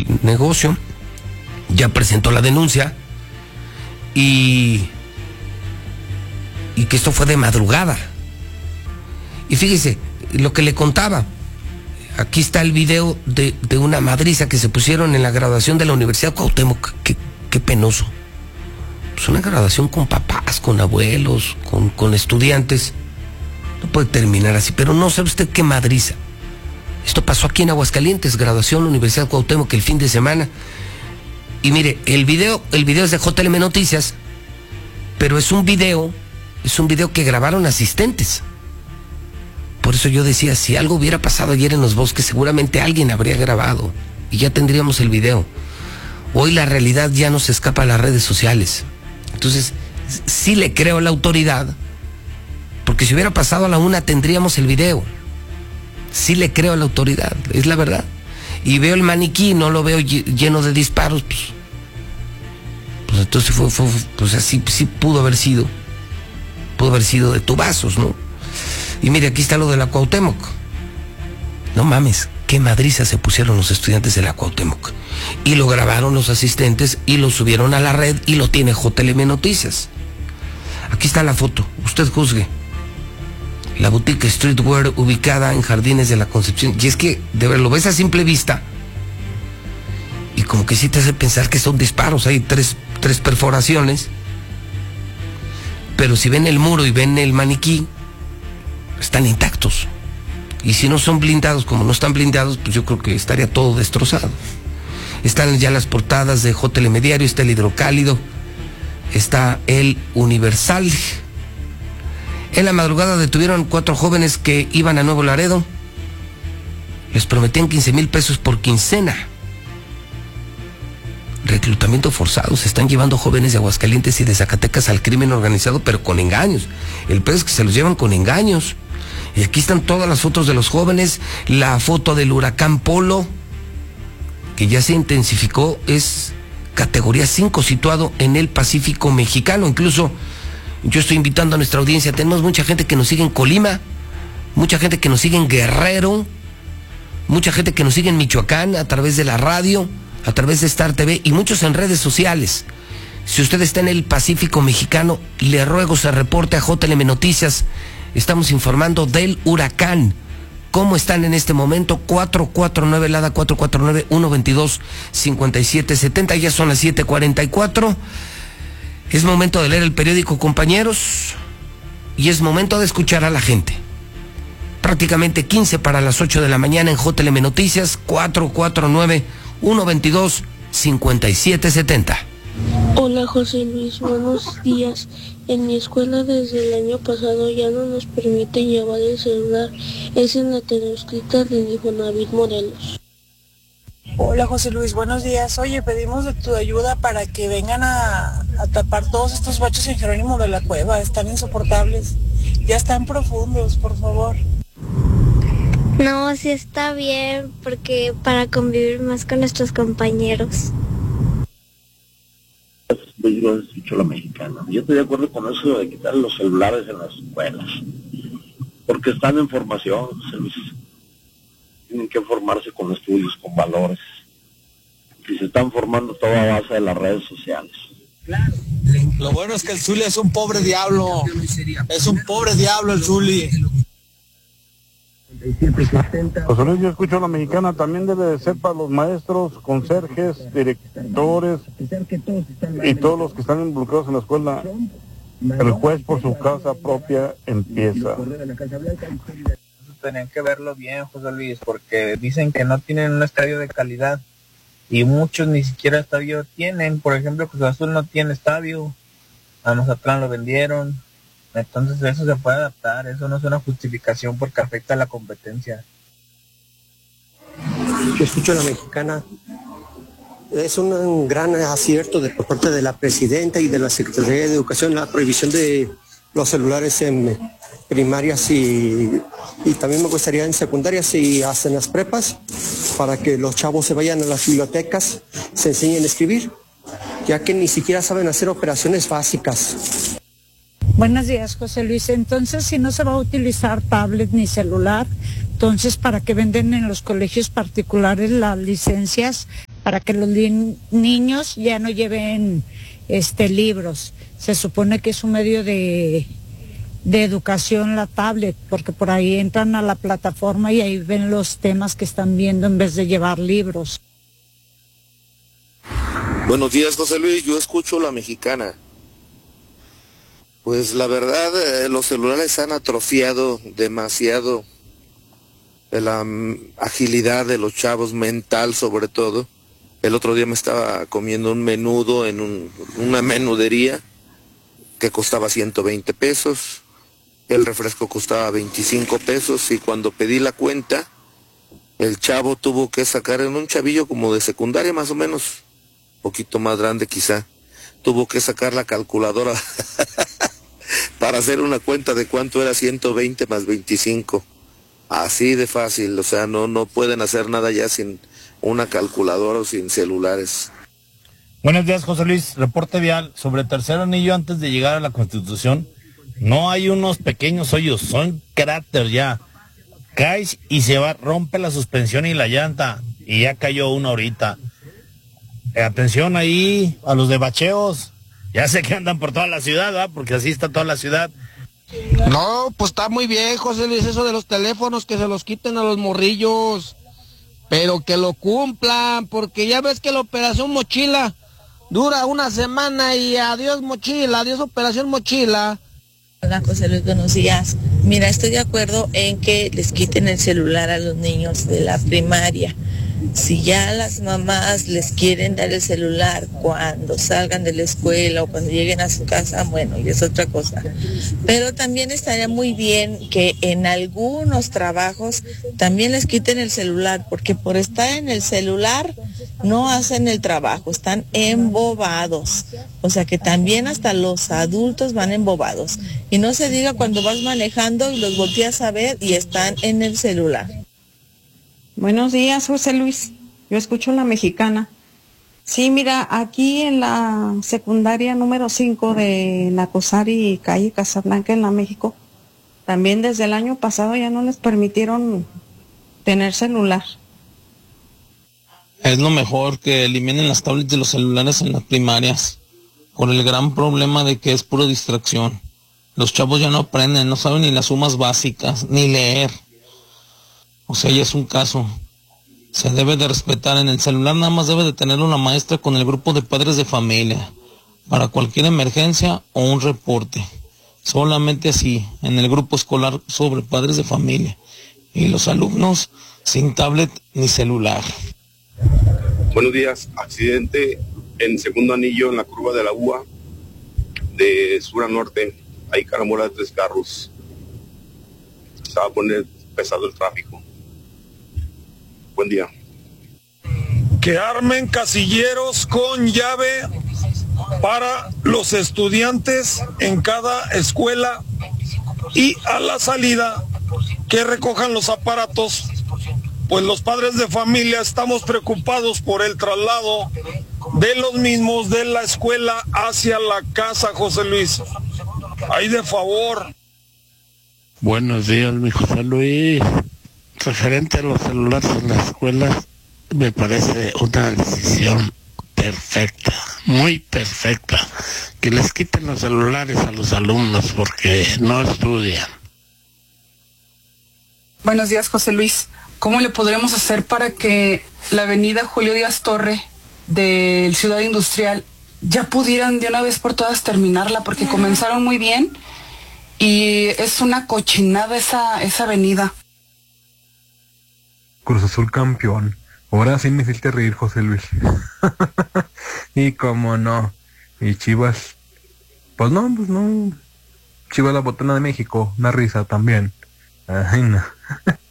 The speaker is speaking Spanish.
el negocio, ya presentó la denuncia y que esto fue de madrugada. Y fíjese, lo que le contaba, aquí está el video de una madriza que se pusieron en la graduación de la Universidad Cuauhtémoc. Qué penoso. Pues una graduación con papás, con abuelos, con estudiantes. No puede terminar así, pero no sabe usted qué madriza. Esto pasó aquí en Aguascalientes, graduación Universidad Cuauhtémoc el fin de semana. Y mire, el video es de JLM Noticias, pero es un video que grabaron asistentes. Por eso yo decía, si algo hubiera pasado ayer en Los Bosques, seguramente alguien habría grabado y ya tendríamos el video. Hoy la realidad ya nos escapa a las redes sociales. Entonces, sí le creo a la autoridad, porque si hubiera pasado a la 1 tendríamos el video. Sí le creo a la autoridad, es la verdad. Y veo el maniquí, no lo veo lleno de disparos, pues entonces fue pues así, sí pudo haber sido de tubazos, ¿no? Y mire, aquí está lo de la Cuauhtémoc. No mames, qué madriza se pusieron los estudiantes de la Cuauhtémoc. Y lo grabaron los asistentes y lo subieron a la red y lo tiene JLM Noticias. Aquí está la foto, usted juzgue. La boutique streetwear ubicada en Jardines de la Concepción. Y es que, de ver, lo ves a simple vista y como que sí te hace pensar que son disparos. Hay tres perforaciones, pero si ven el muro y ven el maniquí, están intactos. Y si no son blindados, como no están blindados, pues yo creo que estaría todo destrozado. Están ya las portadas de JLM Diario, está el Hidrocálido, está el Universal. En la madrugada detuvieron 4 jóvenes que iban a Nuevo Laredo. Les prometían 15,000 pesos por quincena. Reclutamiento forzado. Se están llevando jóvenes de Aguascalientes y de Zacatecas al crimen organizado, pero con engaños. El peor es que se los llevan con engaños. Y aquí están todas las fotos de los jóvenes. La foto del huracán Polo, que ya se intensificó, es categoría 5, situado en el Pacífico mexicano. Incluso yo estoy invitando a nuestra audiencia. Tenemos mucha gente que nos sigue en Colima, mucha gente que nos sigue en Guerrero, mucha gente que nos sigue en Michoacán a través de la radio, a través de Star TV y muchos en redes sociales. Si usted está en el Pacífico mexicano, le ruego se reporte a JLM Noticias. Estamos informando del huracán. ¿Cómo están en este momento? 449 Lada 449-122-5770. Ya son las 7:44. Es momento de leer el periódico, compañeros, y es momento de escuchar a la gente. Prácticamente 15 para las 8 de la mañana en JLM Noticias, 449-122-5770. Hola José Luis, buenos días. En mi escuela desde el año pasado ya no nos permiten llevar el celular. Es en la teleescrita del Infonavit Morelos. Hola José Luis, buenos días. Oye, pedimos de tu ayuda para que vengan a tapar todos estos baches en Jerónimo de la Cueva. Están insoportables. Ya están profundos, por favor. No, sí está bien, porque para convivir más con nuestros compañeros. Yo escucho la mexicana. Yo estoy de acuerdo con eso de quitar los celulares en las escuelas, porque están en formación, tienen que formarse con estudios, con valores, y se están formando todo a base de las redes sociales. Lo bueno es que el Zuli es un pobre diablo, es un pobre diablo el Zuli. José Luis, yo escucho a la mexicana, también debe de ser para los maestros, conserjes, directores y todos los que están involucrados en la escuela. El juez por su casa propia empieza. Tenían que verlo bien, José Luis, porque dicen que no tienen un estadio de calidad y muchos ni siquiera estadio tienen. Por ejemplo, Cruz Azul no tiene estadio, a Mazatlán lo vendieron. Entonces eso se puede adaptar, eso no es una justificación porque afecta a la competencia. Yo escucho a la mexicana. Es un gran acierto por parte de la presidenta y de la Secretaría de Educación la prohibición de los celulares en primarias y también me gustaría en secundarias y hasta en las prepas, para que los chavos se vayan a las bibliotecas, se enseñen a escribir, ya que ni siquiera saben hacer operaciones básicas. Buenos días, José Luis. Entonces, si no se va a utilizar tablet ni celular, entonces, ¿para qué venden en los colegios particulares las licencias para que los niños ya no lleven libros. Se supone que es un medio de educación la tablet, porque por ahí entran a la plataforma y ahí ven los temas que están viendo en vez de llevar libros. Buenos días, José Luis, yo escucho La Mexicana. Pues la verdad, los celulares han atrofiado demasiado la agilidad de los chavos, mental sobre todo. El otro día me estaba comiendo un menudo en una menudería que costaba 120 pesos. El refresco costaba 25 pesos y cuando pedí la cuenta, el chavo tuvo que sacar, en un chavillo como de secundaria más o menos, poquito más grande quizá, tuvo que sacar la calculadora para hacer una cuenta de cuánto era 120 más 25. Así de fácil, o sea, no pueden hacer nada ya sin una calculadora o sin celulares. Buenos días, José Luis. Reporte vial sobre el tercer anillo antes de llegar a la Constitución. No hay unos pequeños hoyos, son cráter ya. Caes y se va, rompe la suspensión y la llanta. Y ya cayó una ahorita. Atención ahí a los de bacheos. Ya sé que andan por toda la ciudad, ¿verdad? Porque así está toda la ciudad. No, pues está muy bien, José Luis, eso de los teléfonos, que se los quiten a los morrillos. Pero que lo cumplan, porque ya ves que la operación mochila dura una semana y adiós mochila, adiós operación mochila. Hola, José Luis, buenos días. Mira, estoy de acuerdo en que les quiten el celular a los niños de la primaria. Si ya las mamás les quieren dar el celular cuando salgan de la escuela o cuando lleguen a su casa, bueno, y es otra cosa. Pero también estaría muy bien que en algunos trabajos también les quiten el celular, porque por estar en el celular no hacen el trabajo, están embobados. O sea que también hasta los adultos van embobados. Y no se diga cuando vas manejando y los volteas a ver y están en el celular. Buenos días, José Luis. Yo escucho La Mexicana. Sí, mira, aquí en la secundaria número 5 de Nacosari, calle Casablanca, en la México, también desde el año pasado ya no les permitieron tener celular. Es lo mejor que eliminen las tablets de los celulares en las primarias, por el gran problema de que es pura distracción. Los chavos ya no aprenden, no saben ni las sumas básicas, ni leer. O sea, ya es un caso. Se debe de respetar. En el celular nada más debe de tener una maestra con el grupo de padres de familia, para cualquier emergencia o un reporte. Solamente así, en el grupo escolar sobre padres de familia. Y los alumnos sin tablet ni celular. Buenos días. Accidente en segundo anillo en la curva de la UA, de sur a norte. Hay carambola de 3 carros. Se va a poner pesado el tráfico. Buen día. Que armen casilleros con llave para los estudiantes en cada escuela y a la salida que recojan los aparatos, pues los padres de familia estamos preocupados por el traslado de los mismos de la escuela hacia la casa, José Luis. Ahí de favor. Buenos días, mi José Luis. Referente a los celulares en las escuelas, me parece una decisión perfecta, muy perfecta, que les quiten los celulares a los alumnos porque no estudian. Buenos días, José Luis. ¿Cómo le podremos hacer para que la avenida Julio Díaz Torre de Ciudad Industrial ya pudieran de una vez por todas terminarla? Porque comenzaron muy bien y es una cochinada esa avenida. Cruz Azul campeón. Ahora sí me hiciste reír, José Luis. Y cómo no. Y Chivas. Pues no. Chivas, la botana de México. Una risa también. Ay, no.